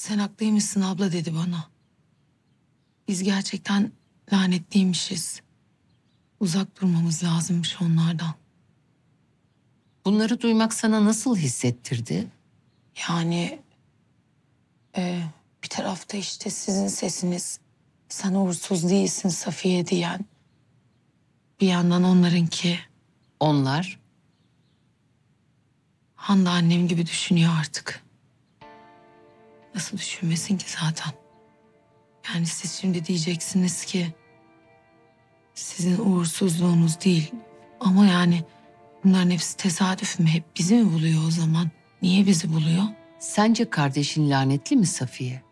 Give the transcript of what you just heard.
Sen haklıymışsın abla dedi bana. Biz gerçekten lanetliymişiz. Uzak durmamız lazımmış onlardan. Bunları duymak sana nasıl hissettirdi? Yani bir tarafta işte sizin sesiniz. Sen uğursuz değilsin Safiye diyen. Bir yandan onlarınki. Onlar Hande annem gibi düşünüyor artık. Nasıl düşünmesin ki zaten? Yani siz şimdi diyeceksiniz ki sizin uğursuzluğunuz değil. Ama yani bunların hepsi tesadüf mü? Hep bizi mi buluyor o zaman? Niye bizi buluyor? sence kardeşin lanetli mi Safiye?